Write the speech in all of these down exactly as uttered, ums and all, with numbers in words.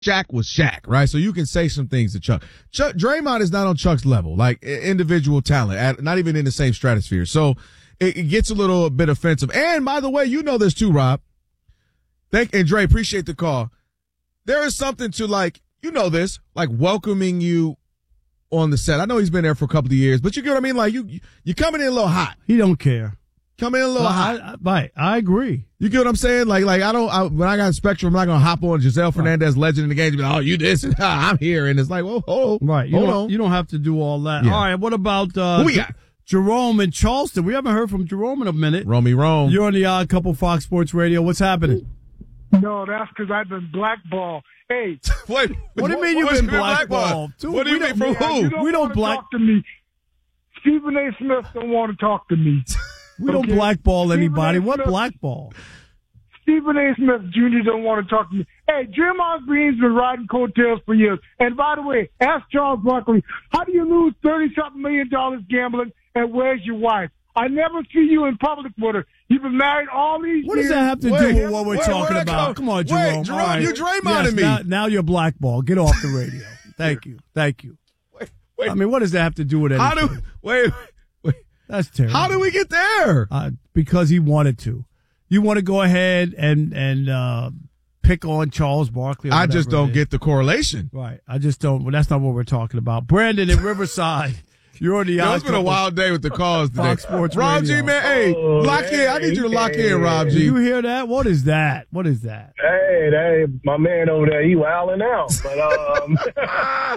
Shaq was Shaq, right? So you can say some things to Chuck. Chuck Draymond is not on Chuck's level, like individual talent, at, not even in the same stratosphere. So it, it gets a little bit offensive. And by the way, you know this too, Rob. Thank and Dre, appreciate the call. There is something to like, you know this, like welcoming you on the set. I know he's been there for a couple of years, but you get what I mean? Like you, you coming in a little hot. He don't care. Come in a little well, hot. I, I, right. I agree. You get what I'm saying? Like, like I don't, I, when I got Spectrum, I'm not going to hop on Giselle Fernandez, right. legend in the game, and be like, oh, you this, and I'm here. And it's like, whoa, whoa, right. You hold don't, on. You don't have to do all that. Yeah. All right. What about, uh, Who we got? Jerome in Charleston? We haven't heard from Jerome in a minute. Romy Rome. You're on the Odd Couple Fox Sports Radio. What's happening? No, that's because I've been blackballed. Hey. Wait. What do you mean you've been blackballed? Black what do you mean from yeah, who? You don't we don't black. Talk to me. Stephen A. Smith don't want to talk to me. We okay. don't blackball anybody. What blackball? Stephen A. Smith Junior don't want to talk to me. Hey, Draymond Green's been riding coattails for years. And by the way, ask Charles Barkley, how do you lose thirty-something million dollars gambling, and where's your wife? I never see you in public with her. You've been married all these what years. What does that have to wait, do with what we're wait, talking about? Come? Come on, Jerome. Wait, Jerome, right. you're Draymonding yes, me. Now, now you're blackball. Get off the radio. Thank you. Thank you. Wait, wait. I mean, what does that have to do with anything? How do, wait, wait. That's terrible. How do we get there? Uh, because he wanted to. You want to go ahead and, and, uh, pick on Charles Barkley. I just don't get the correlation. Right. I just don't. Well, that's not what we're talking about. Brandon in Riverside. You're on the Yo, it's been a wild day with the calls today. Fox Sports Rob Radio. G, man, hey, oh, lock hey, in. I need you to lock hey, in, Rob G. You hear that? What is that? What is that? Hey, hey, my man over there, he wilding out. But um,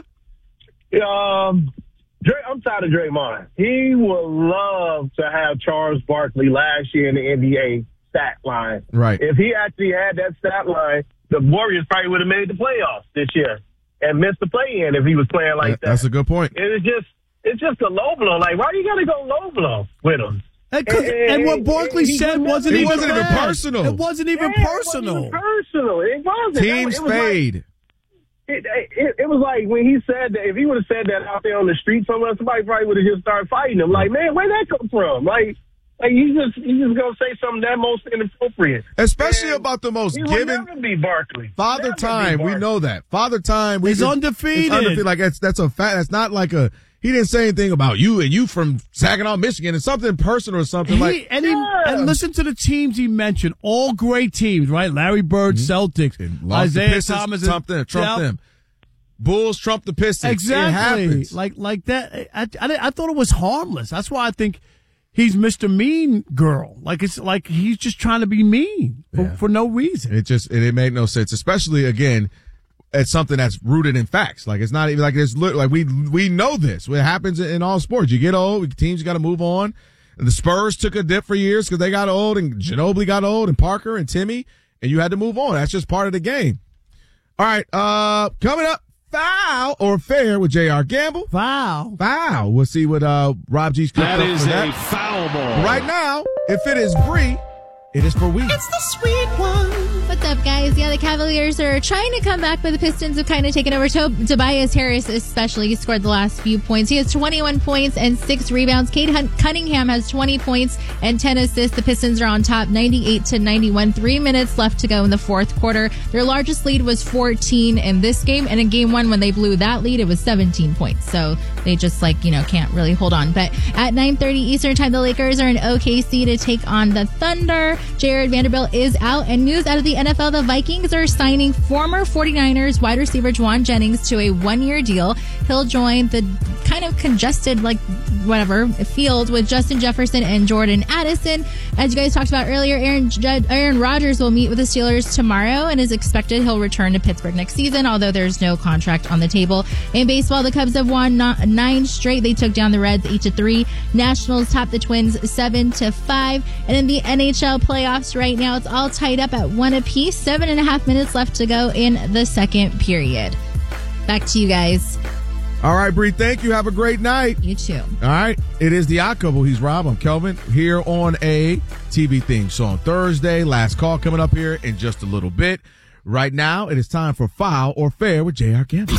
um, Dre, I'm tired of Draymond. He would love to have Charles Barkley last year in the N B A stat line. Right. If he actually had that stat line, the Warriors probably would have made the playoffs this year and missed the play-in if he was playing like that. That's a good point. It is just. It's just a low blow. Like, why you got to go low blow with him? And, and, and what Barkley he, said he wasn't, it even, wasn't even personal. It wasn't even yeah, personal. It wasn't even personal. It wasn't. Team it was spade. Like, it, it, it was like when he said that, if he would have said that out there on the street somewhere, somebody probably would have just started fighting him. Like, man, where'd that come from? Like, like you just you just gonna say something that most inappropriate. Especially and about the most he given. Will never be Barkley. Father Never Time, we know that. Father Time, we He's just, undefeated. It's undefeated. Like that's that's a fact. That's not like a. He didn't say anything about you and you from Saginaw, Michigan, and something personal or something he, like. And, he, yeah. and listen to the teams he mentioned. All great teams, right? Larry Bird, mm-hmm. Celtics, and Isaiah Pistons, Thomas, Trump them, Trump yep. them. Bulls trump the Pistons. Exactly. It happens. Like like that. I, I, I thought it was harmless. That's why I think he's Mister Mean Girl. Like it's like he's just trying to be mean for, yeah. for no reason. It just it, it made no sense, especially again. It's something that's rooted in facts. Like it's not even like it's like we we know this. It happens in all sports. You get old, teams got to move on. And the Spurs took a dip for years because they got old, and Ginobili got old, and Parker and Timmy, and you had to move on. That's just part of the game. All right, uh, coming up, foul or fair with J R Gamble. Foul, foul. We'll see what uh Rob G's cooked that up is for a that. foul ball. Right now, if it is Bree, it is for we. It's the sweet one. What's up, guys? Yeah, the Cavaliers are trying to come back, but the Pistons have kind of taken over. To- Tobias Harris especially, he scored the last few points. He has twenty-one points and six rebounds. Cade Hun- Cunningham has twenty points and ten assists. The Pistons are on top, ninety-eight to ninety-one. Three minutes left to go in the fourth quarter. Their largest lead was fourteen in this game, and in game one, when they blew that lead, it was seventeen points. So they just, like, you know, can't really hold on. But at nine thirty Eastern time, the Lakers are in O K C to take on the Thunder. Jared Vanderbilt is out. And news out of the N F L, the Vikings are signing former forty-niners wide receiver Juwan Jennings to a one-year deal. He'll join the kind of congested, like, whatever, field with Justin Jefferson and Jordan Addison. As you guys talked about earlier, Aaron, Aaron Rodgers will meet with the Steelers tomorrow and is expected he'll return to Pittsburgh next season, although there's no contract on the table. In baseball, the Cubs have won nine straight. They took down the Reds eight to three. Nationals topped the Twins seven to five. And in the N H L playoffs right now, it's all tied up at one apiece. Seven and a half minutes left to go in the second period. Back to you guys. All right, Bree, thank you. Have a great night. You too. All right. It is the Odd Couple. He's Rob. I'm Kelvin here on a T V theme song. Thursday, last call coming up here in just a little bit. Right now, it is time for Foul or Fair with J R Gamble.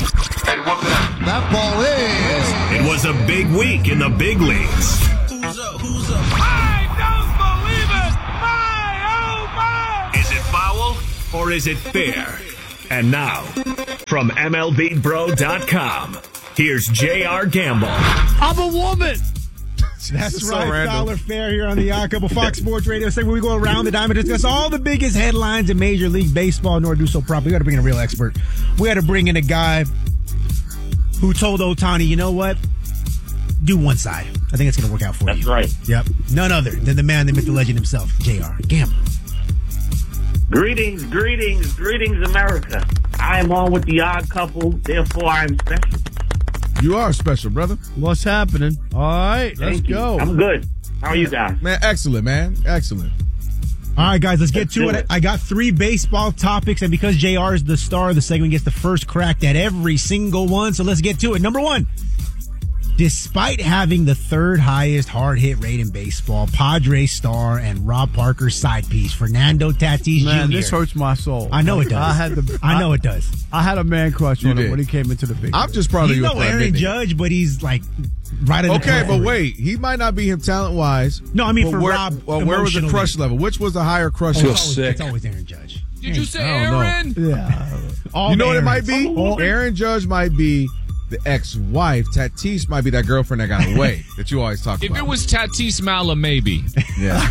That ball is. It was a big week in the big leagues. Who's up? Who's up? I don't believe it. My, oh, my. Is it foul or is it fair? And now, from M L B Bro dot com, here's J R Gamble. I'm a woman. That's so right, random. Foul or Fair here on the Odd Couple Fox Sports Radio segment. We go around the diamond and discuss all the biggest headlines in Major League Baseball. Nor do so properly. We got to bring in a real expert. We got to bring in a guy who told Ohtani, you know what? Do one side. I think it's going to work out for That's you. right. Yep. None other than the man, the myth, the legend himself, J R Gamble. Greetings, greetings, greetings, America. I am on with the Odd Couple, therefore I am special. You are special, brother. What's happening? All right, let's Thank you. go. I'm good. How are you guys? Man, excellent, man. Excellent. All right, guys, let's get Let's to do it. it. I got three baseball topics, and because J R is the star of the segment, gets the first crack at every single one. So let's get to it. Number one. Despite having the third highest hard hit rate in baseball, Padres star and Rob Parker's side piece, Fernando Tatis Man, Junior this hurts my soul. I know it does. I had the. I know it does. I had a man crush You on him did. when he came into the big. I'm league. just proud of He's you. no for Aaron admitting it. Judge, but he's like right in the Okay, but corner. wait. He might not be him talent-wise. No, I mean but for where, Rob, well, where was the emotionally. crush level? Which was the higher crush Oh, level? it's, always, it's always Aaron Judge. Did you say I don't know. Aaron? Yeah. All You know the what it might Aarons. be? Aaron Judge might be the ex-wife. Tatis might be that girlfriend that got away that you always talk If about. it was Tatis Mala, maybe. yeah.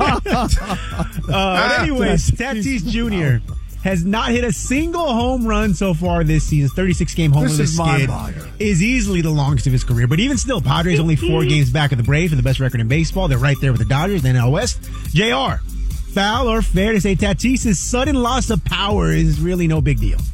Uh, anyways, Tatis Junior has not hit a single home run so far this season. thirty-six game homerless This is skid mind-boggling. is easily the longest of his career. But even still, Padres only four games back of the Braves for the best record in baseball. They're right there with the Dodgers, the N L West. J R, foul or fair to say Tatis' sudden loss of power is really no big deal?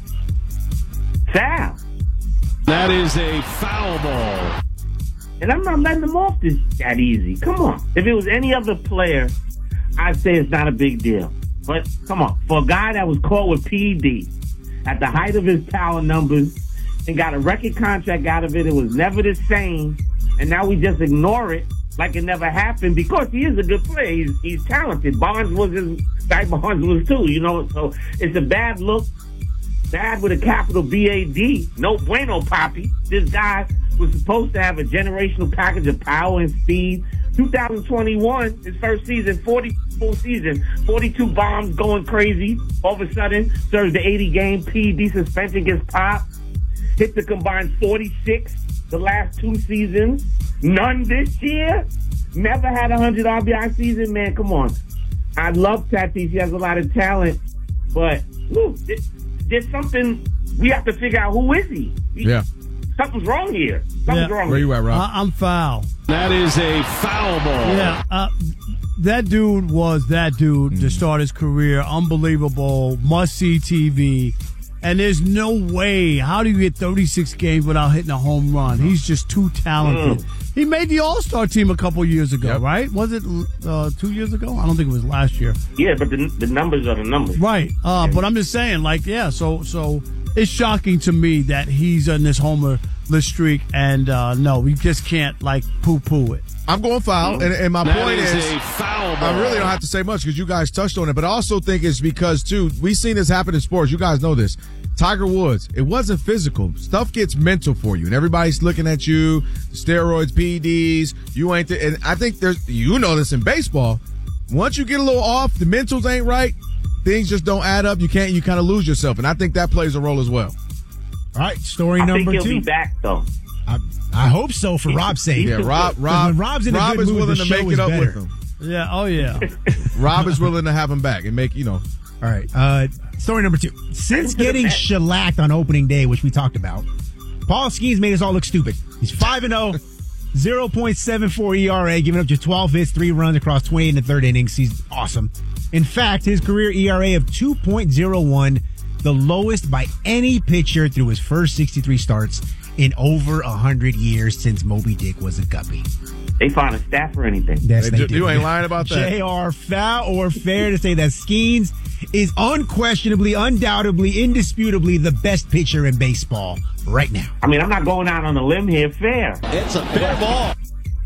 Foul. That is a foul ball. And I'm not letting him off this that easy. Come on. If it was any other player, I'd say it's not a big deal. But come on. For a guy that was caught with P E D at the height of his power numbers and got a record contract out of it, it was never the same. And now we just ignore it like it never happened because he is a good player. He's, he's talented. Bonds was his, Guy Bonds was too, you know. So it's a bad look. Bad with a capital B A D. No bueno, Poppy. This guy was supposed to have a generational package of power and speed. twenty twenty-one, his first season, forty full season, forty-two bombs going crazy. All of a sudden, serves the eighty game P E D suspension gets popped. Hit the combined forty-six the last two seasons. None this year. Never had a one hundred R B I season. Man, come on. I love Tatis. He has a lot of talent. But, whew, it, there's something we have to figure out. Who is he? he Yeah. Something's wrong here. Something's Yeah. wrong Where here. you at, Rob? I, I'm foul. That is a foul ball. Yeah, uh, that dude was that dude to start his career. Unbelievable, must-see T V. And there's no way. How do you get thirty-six games without hitting a home run? He's just too talented. Mm. He made the All-Star team a couple years ago, Yep. right? Was it uh, two years ago? I don't think it was last year. Yeah, but the, the numbers are the numbers. Right. Uh, but I'm just saying, like, yeah, so so it's shocking to me that he's on this homerless streak, and uh, no, we just can't, like, poo-poo it. I'm going foul, and, and my That point is is, a foul ball. I really don't have to say much because you guys touched on it, but I also think it's because, too, we've seen this happen in sports. You guys know this. Tiger Woods, it wasn't physical. Stuff gets mental for you, and everybody's looking at you, steroids, P E Ds, you ain't, the, and I think there's, you know this in baseball, once you get a little off, the mentals ain't right, things just don't add up, you can't, you kind of lose yourself, and I think that plays a role as well. All right, story I number think he'll two. be back, though. I, I hope so for Rob's sake. Yeah, Rob, When Rob, Rob's in a Rob good is mood, willing the to show make is it up better. with him. Yeah, oh, yeah. Rob is willing to have him back and make, you know. All right. Uh, story number two. Since getting shellacked on opening day, which we talked about, Paul Skeens made us all look stupid. He's five and oh, zero point seven four E R A, giving up just twelve hits, three runs across twenty-eight in the third innings. He's awesome. In fact, his career E R A of two point oh one, the lowest by any pitcher through his first sixty-three starts in over one hundred years since Moby Dick was a guppy. They find a staff or anything. Yes, Hey, they you do. ain't lying about that. J R, foul or fair to say that Skeens is unquestionably, undoubtedly, indisputably the best pitcher in baseball right now. I mean, I'm not going out on a limb here. Fair. It's a fair ball.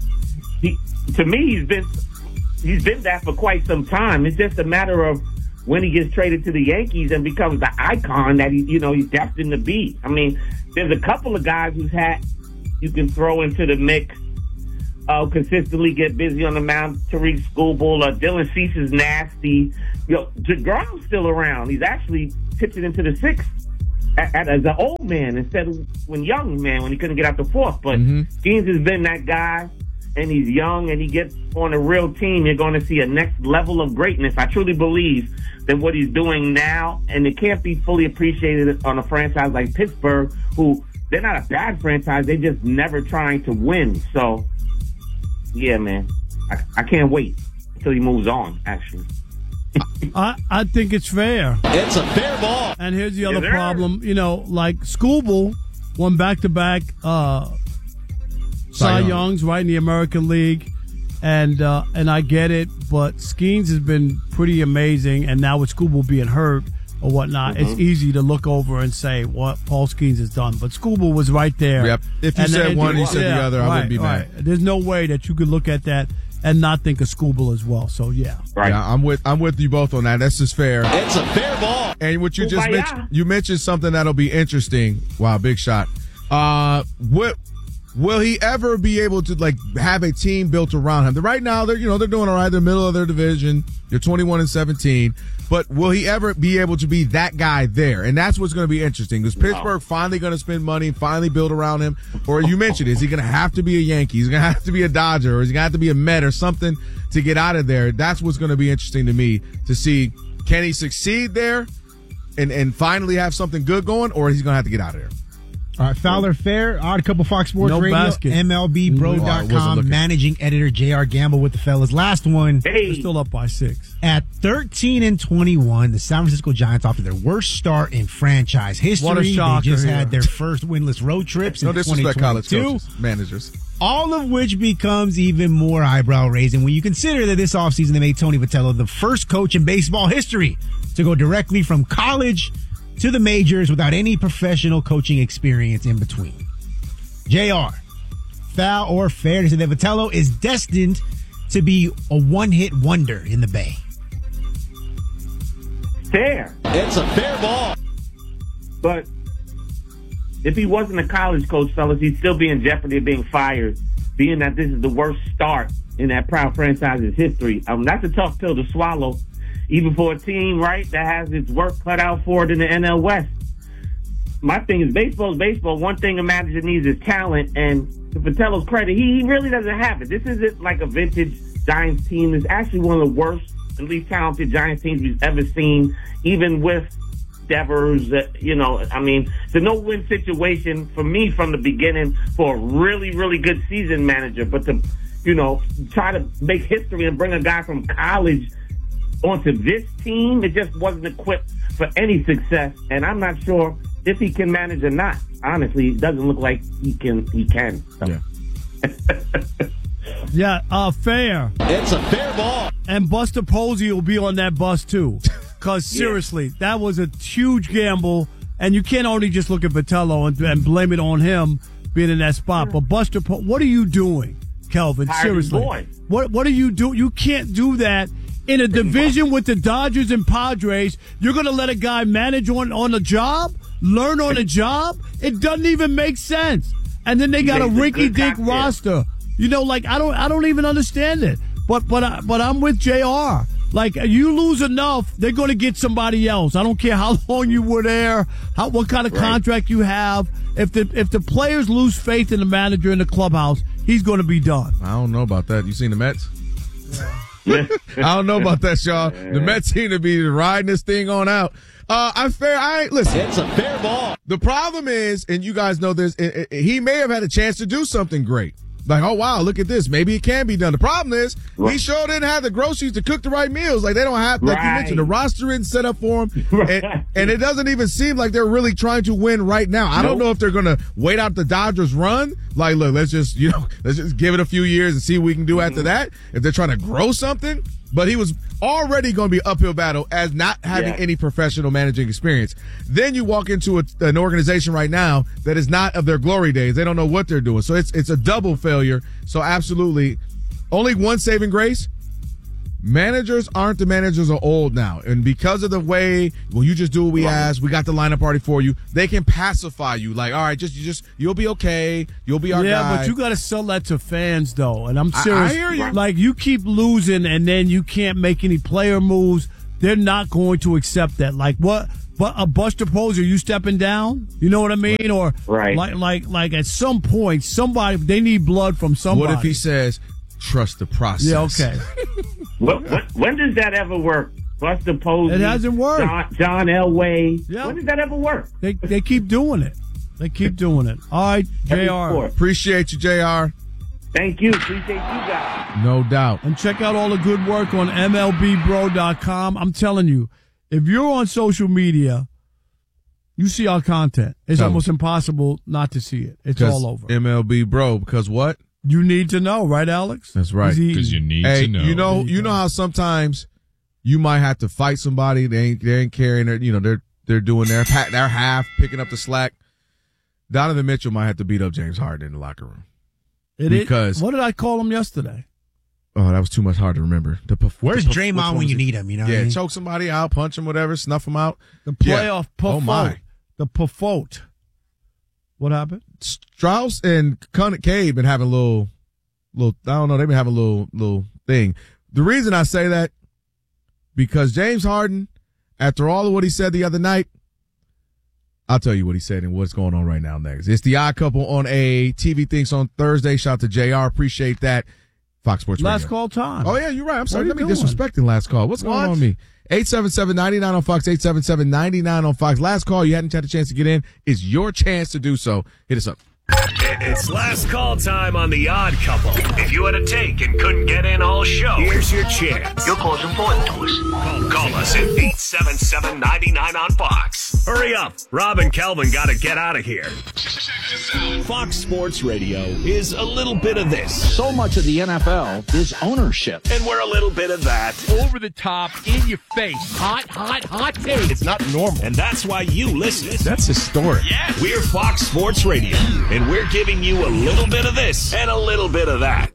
He, to me, he's been he's been that for quite some time. It's just a matter of when he gets traded to the Yankees and becomes the icon that he, you know, he's destined to be. I mean, there's a couple of guys whose hat you can throw into the mix. Uh, consistently get busy on the mound. Tariq Skubal, uh, Dylan Cease is nasty. You know, DeGrom's still around. He's actually pitching into the sixth at, at, as an old man instead of when young man when he couldn't get out the fourth. But Mm-hmm. Skeens has been that guy, and he's young, and he gets on a real team. You're going to see a next level of greatness. I truly believe that what he's doing now, and it can't be fully appreciated on a franchise like Pittsburgh, who they're not a bad franchise. They're just never trying to win. So, yeah, man, I, I can't wait until he moves on, actually. I, I think it's fair. It's a fair ball. And here's the other Yes, sir. problem. You know, like Scooble won back-to-back uh, Cy Young. Youngs, right, in the American League. And uh, and I get it, but Skeens has been pretty amazing. And now with Scooble being hurt or whatnot, Mm-hmm. it's easy to look over and say what Paul Skeens has done. But Scooble was right there. Yep. If you And- said and- one, you said the other, I wouldn't be right. mad. There's no way that you could look at that and not think of Scooble as well. So, yeah. Right. Yeah, I'm with I'm with you both on that. That's just fair. It's a fair ball. And what you just Kumbaya. mentioned, you mentioned something that'll be interesting. Wow, big shot. Uh, what will he ever be able to like have a team built around him? Right now, they're you know they're doing all right. They're middle of their division. They're twenty-one and seventeen. But will he ever be able to be that guy there? And that's what's going to be interesting. Is Pittsburgh finally going to spend money, finally build around him? Or you mentioned, is he going to have to be a Yankee? Is he going to have to be a Dodger? Or is he going to have to be a Met or something to get out of there? That's what's going to be interesting to me to see. Can he succeed there and, and finally have something good going? Or is he going to have to get out of there? All right, Fowler Fair, Odd Couple Fox Sports No Radio, basket. M L B Bro Oh, I dot wasn't com, looking. managing editor J R Gamble with the fellas. Last one. They're Hey, still up by six. At thirteen and twenty-one, the San Francisco Giants off to their worst start in franchise history. What a They shocker just here. had their first winless road trips No in disrespect, college twenty twenty-two. coaches, managers. All of which becomes even more eyebrow raising when you consider that this offseason they made Tony Vitello the first coach in baseball history to go directly from college to the majors without any professional coaching experience in between. J R, foul or fair to say that Vitello is destined to be a one-hit wonder in the Bay? fair. It's a fair ball. But if he wasn't a college coach, fellas, he'd still be in jeopardy of being fired, being that this is the worst start in that proud franchise's history. Um, that's a tough pill to swallow, even for a team, right, that has its work cut out for it in the N L West. My thing is baseball is baseball. One thing a manager needs is talent, and to Vitello's credit, he really doesn't have it. This isn't like a vintage Giants team. It's actually one of the worst and least talented Giants teams we've ever seen, even with Devers. Uh, you know, I mean, it's a no-win situation for me from the beginning for a really, really good season manager. But to, you know, try to make history and bring a guy from college onto this team, it just wasn't equipped for any success. And I'm not sure if he can manage or not. Honestly, it doesn't look like he can. He can. So. Yeah. Yeah, uh, fair. It's a fair ball. And Buster Posey will be on that bus too. Because seriously, that was a huge gamble, and you can't only just look at Vitello and, and blame it on him being in that spot. But Buster, Po- what are you doing, Kelvin? Hired his Seriously, boy. what what are you doing? You can't do that in a division with the Dodgers and Padres. You're going to let a guy manage on on a job, learn on a job? It doesn't even make sense. And then they got a Makes a good rinky-dink cocktail. roster. You know, like I don't, I don't even understand it. But, but, I, but I'm with J R. Like you lose enough, they're going to get somebody else. I don't care how long you were there, how what kind of Right. contract you have. If the if the players lose faith in the manager in the clubhouse, he's going to be done. I don't know about that. You seen the Mets? I don't know about that, Shaw. The Mets seem to be riding this thing on out. Uh, I'm fair. I ain't listen. It's a fair ball. The problem is, and you guys know this, it, it, he may have had a chance to do something great. Like, oh, wow, look at this. Maybe it can be done. The problem is, Right. he sure didn't have the groceries to cook the right meals. Like, they don't have, like you Right. mentioned, the roster isn't set up for him. Right. And, and it doesn't even seem like they're really trying to win right now. I don't Nope. know if they're going to wait out the Dodgers run. Like, look, let's just, you know, let's just give it a few years and see what we can do after that. If they're trying to grow something. But he was already going to be an uphill battle as not having Yeah. any professional managing experience. Then you walk into a, an organization right now that is not of their glory days. They don't know what they're doing. So it's it's a double failure. So absolutely, only one saving grace. Managers aren't the managers of old now. And because of the way, well, you just do what we ask. We got the lineup party for you. They can pacify you. Like, all right, just, you just, you'll be okay. You'll be our yeah, guy. but you got to sell that to fans, though. And I'm I- serious. I hear you. Like, you keep losing, and then you can't make any player moves. they're not going to accept that. Like what? But a Buster Posey, are you stepping down? You know what I mean? Or right. like like like at some point, somebody they need blood from somebody. What if he says, "Trust the process"? Yeah, okay. what, what, when does that ever work? Buster Posey. It hasn't worked. John, John Elway. Yeah. When does that ever work? They they keep doing it. They keep doing it. All right, J R. Appreciate you, J R. Thank you. Appreciate you guys. No doubt. And check out all the good work on M L B bro dot com. I'm telling you, if you're on social media, you see our content. It's Tell almost me. impossible not to see it. It's all over. M L B bro, because what? You need to know, right, Alex? That's right. Because you need hey, to know. You know, you know how sometimes you might have to fight somebody. They ain't, they ain't carrying their, you know, they're they're doing their their half, picking up the slack. Donovan Mitchell might have to beat up James Harden in the locker room. It because is, what did I call him yesterday? Oh, that was too much hard to remember. The, Where's the, Draymond when you need him? You know, yeah, what I mean? choke somebody out, punch him, whatever, snuff him out. The playoff yeah. Puffote. Oh my, the Puffote. What happened? Strauss and Cade been having a little, little. I don't know. They've been having a little, little thing. The reason I say that because James Harden, after all of what he said the other night, I'll tell you what he said and what's going on right now next. It's the Odd Couple on a T V Thinks on Thursday. Shout out to J R. Appreciate that. Fox Sports Last Radio. call time. Oh, yeah, you're right. I'm sorry. What Let are me you doing? disrespecting last call. What's going What? on with me? eight seven seven, nine nine on Fox, eight seven seven, nine nine on Fox. Last call. You hadn't had a chance to get in. It's your chance to do so. Hit us up. It's last call time on The Odd Couple. If you had a take and couldn't get in all show, here's your chance. Your call's important to us. Call, call us at eight seven seven, nine nine on Fox. Hurry up. Rob and Kelvin got to get out of here. Fox Sports Radio is a little bit of this. So much of the N F L is ownership. And we're a little bit of that. Over the top, in your face. Hot, hot, hot take. It's not normal. And that's why you listen. That's historic. Yeah. We're Fox Sports Radio. And we're giving you a little bit of this and a little bit of that.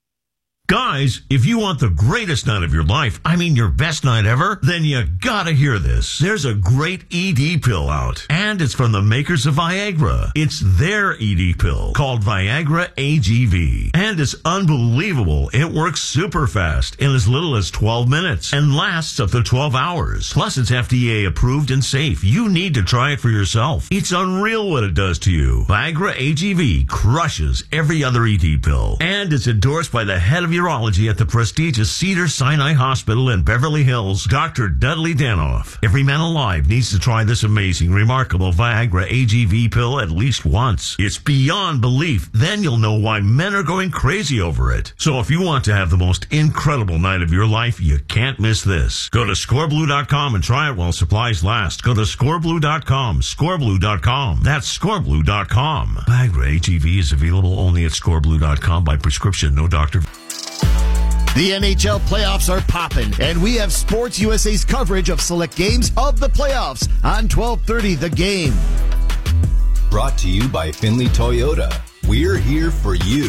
Guys, if you want the greatest night of your life, I mean your best night ever, then you gotta hear this. There's a great E D pill out, and it's from the makers of Viagra. It's their E D pill called Viagra A G V, and it's unbelievable. It works super fast in as little as twelve minutes and lasts up to twelve hours. Plus, it's F D A approved and safe. You need to try it for yourself. It's unreal what it does to you. Viagra A G V crushes every other E D pill, and it's endorsed by the head of urology at the prestigious Cedars-Sinai Hospital in Beverly Hills, Doctor Dudley Danoff. Every man alive needs to try this amazing, remarkable Viagra A G V pill at least once. It's beyond belief. Then you'll know why men are going crazy over it. So if you want to have the most incredible night of your life, you can't miss this. Go to score blue dot com and try it while supplies last. Go to score blue dot com, score blue dot com. That's score blue dot com. Viagra A G V is available only at score blue dot com by prescription, no doctor. The N H L playoffs are popping, and we have Sports U S A's coverage of select games of the playoffs on twelve thirty The Game. Brought to you by Finley Toyota. We're here for you.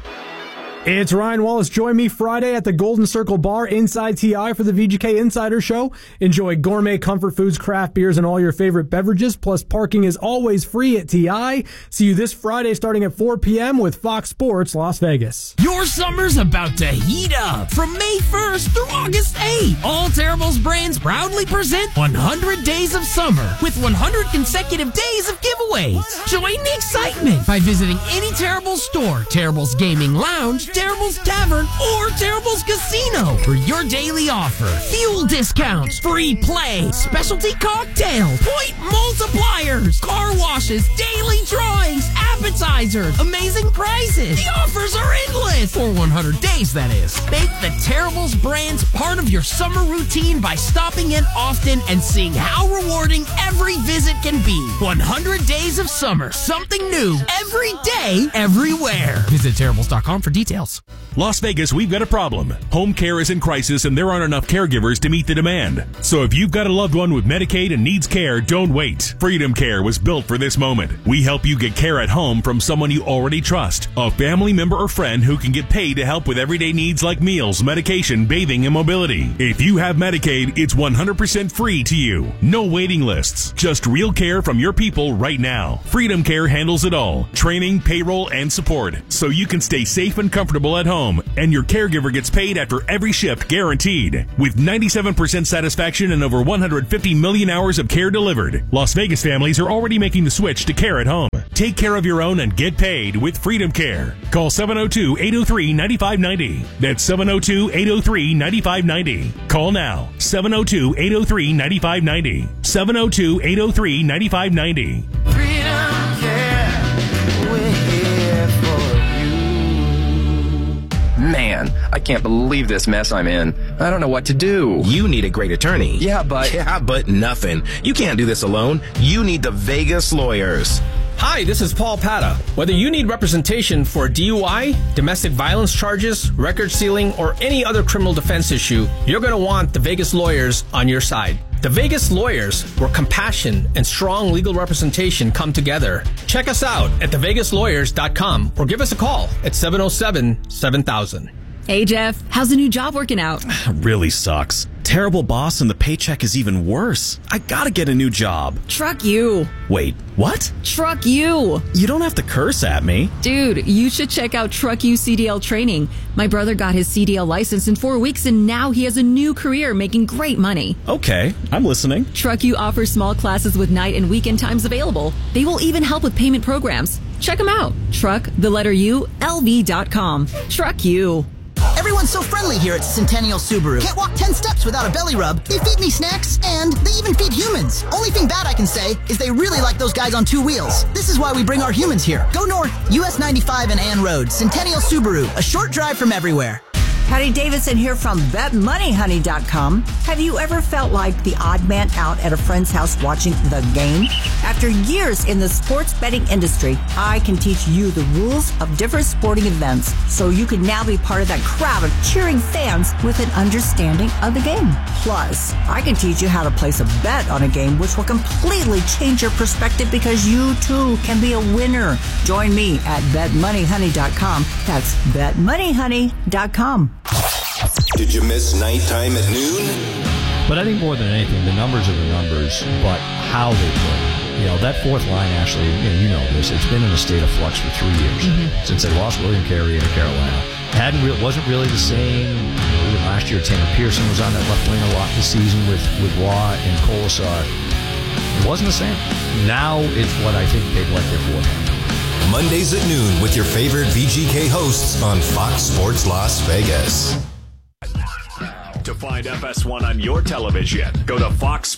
It's Ryan Wallace. Join me Friday at the Golden Circle Bar inside T I for the V G K Insider Show. Enjoy gourmet comfort foods, craft beers, and all your favorite beverages. Plus, parking is always free at T I. See you this Friday starting at four p.m. with Fox Sports Las Vegas. Your summer's about to heat up. From May first through August eighth, all Terrible's brands proudly present one hundred Days of Summer with one hundred consecutive days of giveaways. Join the excitement by visiting any Terrible's store, Terrible's Gaming Lounge, Terrible's Tavern, or Terrible's Casino for your daily offer. Fuel discounts, free play, specialty cocktails, point multipliers, car washes, daily drawings, appetizers, amazing prices. The offers are endless. For one hundred days, that is. Make the Terrible's brands part of your summer routine by stopping in often and seeing how rewarding every visit can be. one hundred Days of Summer. Something new every day, everywhere. Visit Terribles dot com for details. Las Vegas, we've got a problem. Home care is in crisis and there aren't enough caregivers to meet the demand. So if you've got a loved one with Medicaid and needs care, don't wait. Freedom Care was built for this moment. We help you get care at home home from someone you already trust, a family member or friend who can get paid to help with everyday needs like meals, medication, bathing, and mobility. If you have Medicaid, it's one hundred percent free to you. No waiting lists, just real care from your people right now. Freedom Care handles it all. Training, payroll, and support. So you can stay safe and comfortable at home, and your caregiver gets paid after every shift guaranteed. With ninety-seven percent satisfaction and over one hundred fifty million hours of care delivered, Las Vegas families are already making the switch to care at home. Take care of your own and get paid with Freedom Care. Call seven oh two, eight oh three, nine five nine oh. That's seven oh two, eight oh three, nine five nine oh. Call now. seven oh two, eight oh three, nine five nine oh. seven oh two, eight oh three, nine five nine oh. Freedom Care, we're here for you. Man, I can't believe this mess I'm in. I don't know what to do. You need a great attorney. Yeah, but... Yeah, but nothing. You can't do this alone. You need the Vegas Lawyers. Hi, this is Paul Pata. Whether you need representation for D U I, domestic violence charges, record sealing, or any other criminal defense issue, you're going to want the Vegas Lawyers on your side. The Vegas Lawyers, where compassion and strong legal representation come together. Check us out at the vegas lawyers dot com or give us a call at seven oh seven, seven thousand. Hey, Jeff. How's the new job working out? Really sucks. Terrible boss and the paycheck is even worse. I gotta get a new job. Truck you. Wait, what? Truck you. You don't have to curse at me. Dude, you should check out Truck You C D L training. My brother got his C D L license in four weeks and now he has a new career making great money. Okay, I'm listening. Truck You offers small classes with night and weekend times available. They will even help with payment programs. Check them out. Truck, the letter U, L V dot com. Truck You. Everyone's so friendly here at Centennial Subaru. Can't walk ten steps without a belly rub. They feed me snacks, and they even feed humans. Only thing bad I can say is they really like those guys on two wheels. This is why we bring our humans here. Go north, U S ninety-five and Ann Road. Centennial Subaru, a short drive from everywhere. Patty Davidson here from bet money honey dot com. Have you ever felt like the odd man out at a friend's house watching the game? After years in the sports betting industry, I can teach you the rules of different sporting events so you can now be part of that crowd of cheering fans with an understanding of the game. Plus, I can teach you how to place a bet on a game which will completely change your perspective because you too can be a winner. Join me at bet money honey dot com. That's bet money honey dot com. Did you miss nighttime at noon? But I think more than anything, the numbers are the numbers, but how they play. You know, that fourth line actually, you know, you know this, it's been in a state of flux for three years mm-hmm. since they lost William Carey in Carolina. Hadn't re- wasn't really the same. You know, even last year, Tanner Pearson was on that left wing a lot this season with, with Waugh and Colasar. It wasn't the same. Now it's what I think they'd like their fourth line. Mondays at noon with your favorite V G K hosts on Fox Sports Las Vegas. To find F S one on your television, go to fox